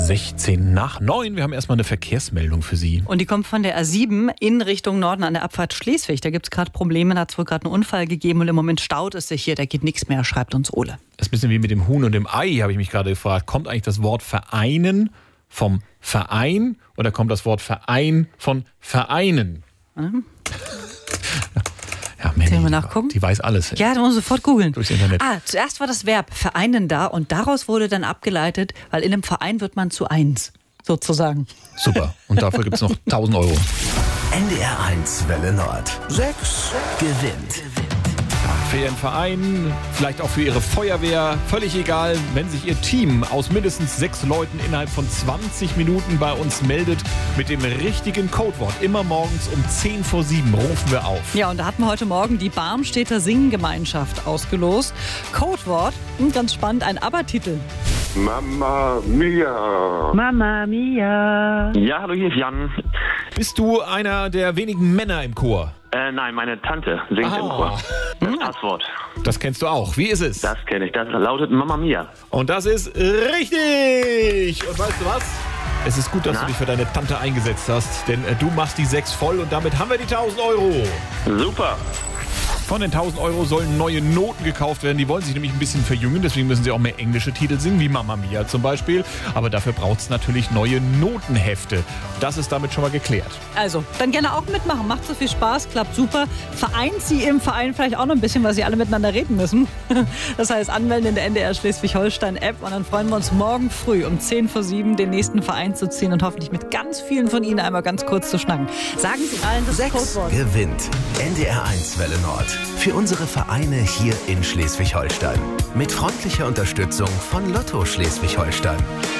16 nach 9. Wir haben erstmal eine Verkehrsmeldung für Sie. Und die kommt von der A7 in Richtung Norden an der Abfahrt Schleswig. Da gibt es gerade Probleme, da hat es wohl gerade einen Unfall gegeben und im Moment staut es sich hier. Da geht nichts mehr, schreibt uns Ole. Das ist ein bisschen wie mit dem Huhn und dem Ei, habe ich mich gerade gefragt. Kommt eigentlich das Wort vereinen vom Verein oder kommt das Wort Verein von Vereinen? Ja, Mandy, Sollen wir nachgucken? Die weiß alles. Ja, da muss man sofort googeln. Durchs Internet. Zuerst war das Verb vereinen da und daraus wurde dann abgeleitet, weil in einem Verein wird man zu eins, sozusagen. Super. Und dafür gibt es noch 1.000 Euro. NDR 1 Welle Nord. 6 gewinnt. Für Ihren Verein, vielleicht auch für Ihre Feuerwehr, völlig egal, wenn sich Ihr Team aus mindestens 6 Leuten innerhalb von 20 Minuten bei uns meldet mit dem richtigen Codewort. Immer morgens um 10 vor 7 rufen wir auf. Ja, und da hatten wir heute Morgen die Barmstädter Singgemeinschaft ausgelost. Codewort, ganz spannend, ein ABBA-Titel. Mamma Mia. Mamma Mia. Ja, hallo, hier ist Jan. Bist du einer der wenigen Männer im Chor? Nein, meine Tante singt im Chor. Das Passwort. Das kennst du auch. Wie ist es? Das kenne ich. Das lautet Mamma Mia. Und das ist richtig. Und weißt du was? Es ist gut, dass du dich für deine Tante eingesetzt hast, denn du machst die 6 voll und damit haben wir die 1.000 Euro. Super. Von den 1.000 Euro sollen neue Noten gekauft werden. Die wollen sich nämlich ein bisschen verjüngen, deswegen müssen sie auch mehr englische Titel singen, wie Mamma Mia zum Beispiel. Aber dafür braucht es natürlich neue Notenhefte. Das ist damit schon mal geklärt. Also, dann gerne auch mitmachen. Macht so viel Spaß, klappt super. Vereint Sie im Verein vielleicht auch noch ein bisschen, weil Sie alle miteinander reden müssen. Das heißt, anmelden in der NDR Schleswig-Holstein-App und dann freuen wir uns morgen früh um 10 vor 7 den nächsten Verein zu ziehen und hoffentlich mit ganz vielen von Ihnen einmal ganz kurz zu schnacken. Sagen Sie allen das 6 Codewort. gewinnt. NDR 1 Welle Nord. Für unsere Vereine hier in Schleswig-Holstein. Mit freundlicher Unterstützung von Lotto Schleswig-Holstein.